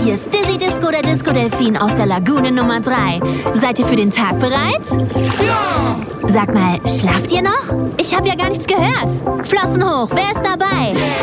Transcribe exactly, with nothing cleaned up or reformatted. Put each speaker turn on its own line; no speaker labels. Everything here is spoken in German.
hier ist Dizzy Disco, der Disco-Delfin aus der Lagune Nummer drei. Seid ihr für den Tag bereit?
Ja!
Sag mal, schlaft ihr noch? Ich habe ja gar nichts gehört. Flossen hoch, wer ist dabei?